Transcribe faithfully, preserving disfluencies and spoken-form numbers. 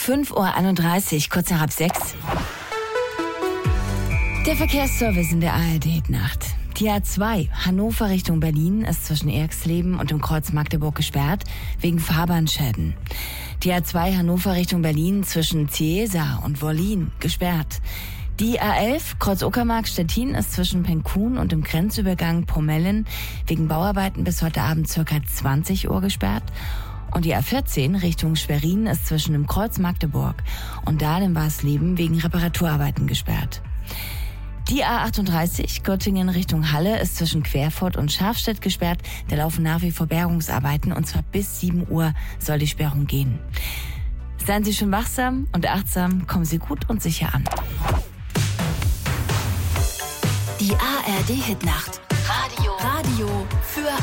fünf Uhr einunddreißig, kurz nach halb sechs. Der Verkehrsservice in der A R D-Nacht. Die A zwei, Hannover Richtung Berlin, ist zwischen Erxleben und dem Kreuz Magdeburg gesperrt, wegen Fahrbahnschäden. Die A zwei, Hannover Richtung Berlin, zwischen Ciesa und Wollin, gesperrt. Die A elf, Kreuz Uckermark Stettin, ist zwischen Penkun und dem Grenzübergang Pomellen wegen Bauarbeiten bis heute Abend ca. zwanzig Uhr gesperrt. Und die A vierzehn Richtung Schwerin ist zwischen dem Kreuz Magdeburg und Dahlen-Barsleben wegen Reparaturarbeiten gesperrt. Die A achtunddreißig, Göttingen Richtung Halle, ist zwischen Querfurt und Schafstedt gesperrt. Da laufen nach wie vor Bergungsarbeiten und zwar bis sieben Uhr soll die Sperrung gehen. Seien Sie schön wachsam und achtsam, kommen Sie gut und sicher an. Die A R D-Hitnacht. Radio. Radio für